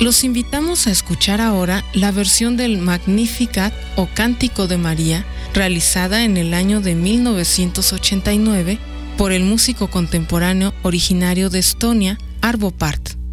Los invitamos a escuchar ahora la versión del Magnificat o Cántico de María, realizada en el año de 1989 por el músico contemporáneo originario de Estonia, Arvo Pärt.